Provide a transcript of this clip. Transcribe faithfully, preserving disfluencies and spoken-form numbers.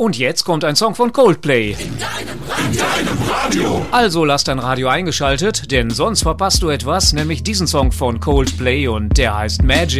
Und jetzt kommt ein Song von Coldplay. In deinem Radio. In deinem Radio. Also lass dein Radio eingeschaltet, denn sonst verpasst du etwas, nämlich diesen Song von Coldplay und der heißt Magic.